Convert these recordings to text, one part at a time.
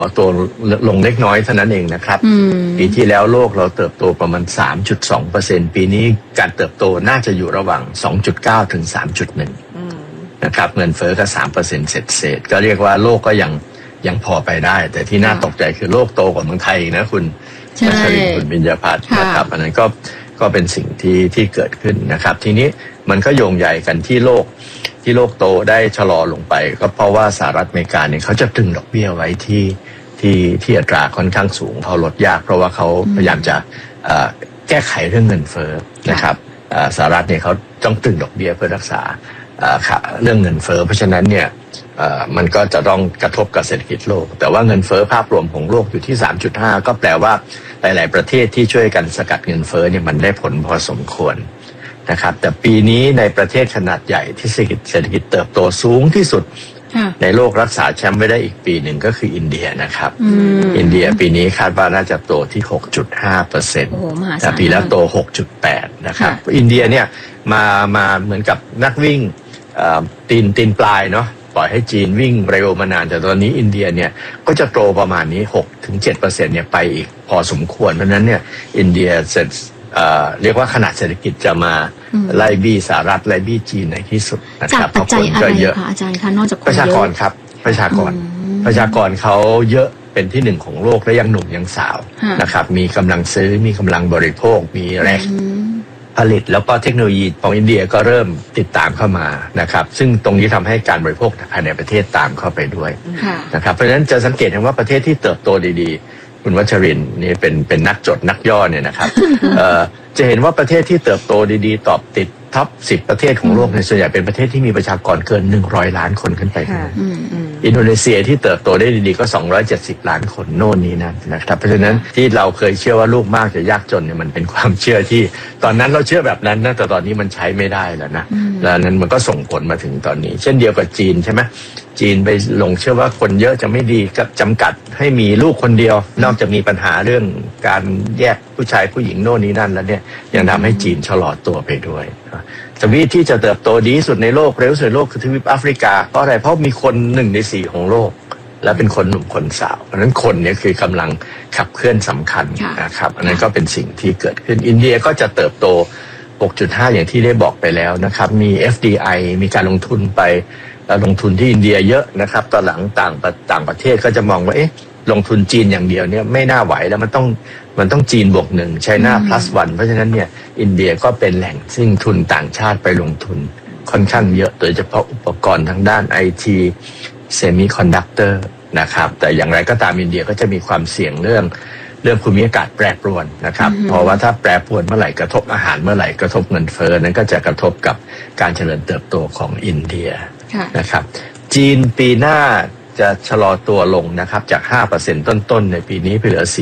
ตัวลงเล็กน้อยเท่านั้นเองนะครับปีที่แล้วโลกเราเติบโตประมาณ 3.2% ปีนี้การเติบโตน่าจะอยู่ระหว่าง 2.9 ถึง 3.1 นะครับเงินเฟ้อก็ 3% เศษก็เรียกว่าโลกก็ยังพอไปได้แต่ที่น่าตกใจคือโลกโตกว่าเมืองไทยนะคุณนัชรินทร์คุณบิญญาภัทรนะครับอันนั้นก็เป็นสิ่งที่เกิดขึ้นนะครับทีนี้มันก็โยงใหญ่กันที่โลกโตได้ชะลอลงไปก็เพราะว่าสหรัฐอเมริกาเนี่ยเขาจะตรึงดอกเบี้ยไว้ที่อัตราค่อนข้างสูงเขาลดยากเพราะว่าเขาพยายามจะแก้ไขเรื่องเงินเฟ้อนะครับสหรัฐเนี่ยเขาต้องตรึงดอกเบี้ยเพื่อรักษาเรื่องเงินเฟ้อเพราะฉะนั้นเนี่ยมันก็จะต้องกระทบกับเศรษฐกิจโลกแต่ว่าเงินเฟ้อภาพรวมของโลกอยู่ที่ 3.5 ก็แปลว่าหลายๆประเทศที่ช่วยกันสกัดเงินเฟ้อเนี่ยมันได้ผลพอสมควรนะครับแต่ปีนี้ในประเทศขนาดใหญ่ที่เศรษฐกิจเติบโตสูงที่สุดในโลกรักษาแชมป์ไว้ได้อีกปีหนึ่งก็คืออินเดียนะครับอินเดียปีนี้คาดว่าน่าจะโตที่ 6.5% แต่ปีแล้วโต 6.8 นะครับอินเดียเนี่ยมาเหมือนกับนักวิ่งตีนปลายเนาะปล่อยให้จีนวิ่งเร็วมานานแต่ตอนนี้อินเดียเนี่ยก็จะโตประมาณนี้ 6-7% เนี่ยไปอีกพอสมควรเพราะนั้นเนี่ยอินเดียเรียกว่าขนาดเศรษฐกิจจะมาไล่บี้สหรัฐไล่บี้จีนในที่สุดนะครับจากปัจจัยอะไรคะอาจารย์คะนอกจากประชากรครับประชากรเขาเยอะเป็นที่หนึ่งของโลกและยังหนุ่มยังสาวนะครับมีกำลังซื้อมีกำลังบริโภคมีแรงผลิตแล้วก็เทคโนโลยีของอินเดียก็เริ่มติดตามเข้ามานะครับซึ่งตรงนี้ทำให้การบริโภคภายในประเทศตามเข้าไปด้วยนะครับเพราะฉะนั้นจะสังเกตเห็นว่าประเทศที่เติบโตดีๆคุณวัชรินทร์นี่เป็นนักจดนักย่อเนี่ยนะครับจะเห็นว่าประเทศที่เติบโตดีๆตอบติดท็อป 10 ประเทศของโลกในส่วนใหญ่เป็นประเทศที่มีประชากรเกิน100 ล้านคนขึ้นไปอินโดนีเซียที่เติบโตได้ดีๆก็270 ล้านคนโน่นนี้นั่นนะครับเพราะฉะนั้นที่เราเคยเชื่อว่าลูกมากจะยากจนเนี่ยมันเป็นความเชื่อที่ตอนนั้นเราเชื่อแบบนั้นนะแต่ตอนนี้มันใช้ไม่ได้แล้วนะแล้วนั้นมันก็ส่งผลมาถึงตอนนี้เช่นเดียวกับจีนใช่ไหมจีนไปหลงเชื่อว่าคนเยอะจะไม่ดีกับจำกัดให้มีลูกคนเดียวนอกจากมีปัญหาเรื่องการแยกผู้ชายผู้หญิงโน่นนี้นั่นแล้วเนี่ยยังทำให้จีนชะลอตัวไปด้วยทวีปที่จะเติบโตดีที่สุดในโลกเร็วสุดในโลกคือทวีปแอฟริกาเพราะอะไรเพราะมีคน1 ใน 4ของโลกและเป็นคนหนุ่มคนสาวเพราะฉะนั้นคนเนี่ยคือกำลังขับเคลื่อนสำคัญนะครับอันนั้นก็เป็นสิ่งที่เกิดขึ้นอินเดียก็จะเติบโต 6.5 อย่างที่ได้บอกไปแล้วนะครับมี FDI มีการลงทุนไปลงทุนที่อินเดียเยอะนะครับตอนหลังต่างประเทศก็จะมองว่าลงทุนจีนอย่างเดียวเนี่ยไม่น่าไหวแล้วมันต้องจีนบวก1 China plus 1เพราะฉะนั้นเนี่ยอินเดียก็เป็นแหล่งซึ่งทุนต่างชาติไปลงทุนค่อนข้างเยอะโดยเฉพาะอุปกรณ์ทางด้าน IT Semiconductor นะครับแต่อย่างไรก็ตามอินเดียก็จะมีความเสี่ยงเรื่องภูมิอากาศแปรปรวนนะครับเพราะว่าถ้าแปรปรวนเมื่อไหร่กระทบอาหารเมื่อไหร่กระทบเงินเฟ้อนั้นก็จะกระทบกับการเจริญเติบโตของอินเดียนะครับจีนปีหน้าจะชะลอตัวลงนะครับจาก 5% ต้นๆในปีนี้ไปเหลือ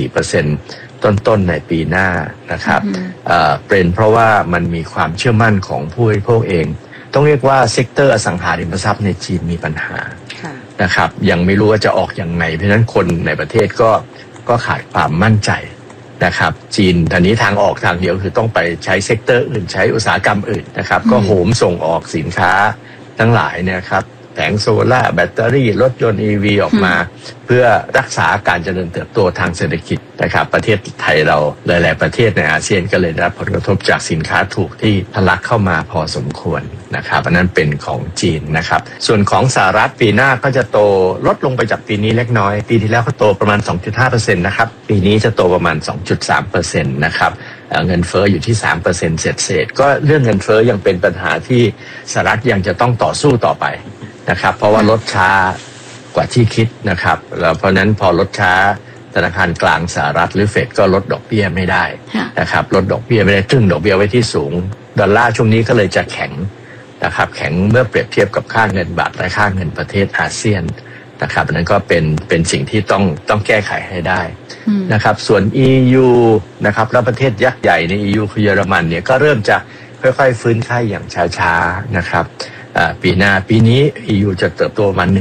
4% ต้นๆในปีหน้านะครับเป็นเพราะว่ามันมีความเชื่อมั่นของผู้บริโภคเองต้องเรียกว่าเซกเตอร์อสังหาริมทรัพย์ในจีนมีปัญหานะครับยังไม่รู้ว่าจะออกอย่างไรเพราะฉะนั้นคนในประเทศก็ขาดความมั่นใจนะครับจีนตอนนี้ทางออกทางเดียวคือต้องไปใช้เซกเตอร์อื่นใช้อุตสาหกรรมอื่นนะครับก็โหมส่งออกสินค้าทั้งหลายเนี่ยครับแผงโซล่าแบตเตอรี่รถยนต์ EV ออกมาเพื่อรักษาการเจริญเติบโตทางเศรษฐกิจนะครับประเทศไทยเราหลายๆประเทศในอาเซียนก็เลยได้รับผลกระทบจากสินค้าถูกที่ทะลักเข้ามาพอสมควรนะครับอันนั้นเป็นของจีนนะครับส่วนของสหรัฐปีหน้าก็จะโตลดลงไปจากปีนี้เล็กน้อยปีที่แล้วเขาโตประมาณ 2.5% นะครับปีนี้จะโตประมาณ 2.3% นะครับเงินเฟ้ออยู่ที่ 3% เศษก็เรื่องเงินเฟ้อยังเป็นปัญหาที่สหรัฐยังจะต้องต่อสู้ต่อไปนะครับเพราะว่าลดช้ากว่าที่คิดนะครับแล้วเพราะนั้นพอลดช้าธนาคารกลางสหรัฐหรือเฟดก็ลดดอกเบี้ยไม่ได้นะครับลดดอกเบี้ยไม่ได้ตรึงดอกเบี้ยไว้ที่สูงดอลลาร์ช่วงนี้ก็เลยจะแข็งนะครับแข็งเมื่อเปรียบเทียบกับค่าเงินบาทและค่าเงินประเทศอาเซียนนะครับนั้นก็เป็นสิ่งที่ต้องแก้ไขให้ได้นะครับส่วน EU นะครับแล้วประเทศยักษ์ใหญ่ใน EU คือเยอรมันเนี่ยก็เริ่มจะค่อยๆฟื้นไข้อย่างช้าๆนะครับปีนี้ EU จะเติบโตประมาณ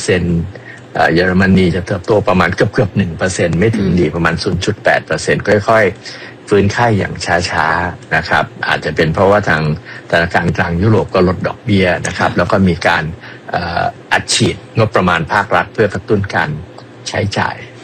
1% เยอรมนีจะเติบโตประมาณเกือบ 1% ไม่ถึงดีประมาณ 0.8% ค่อยๆฟื้นไข้อย่างช้าๆนะครับอาจจะเป็นเพราะว่าทางธนาคารกลางยุโรปก็ลดดอกเบี้ยนะครับแล้วก็มีการอัดฉีดงบประมาณภาครัฐเพื่อกระตุ้นการใช้จ่าย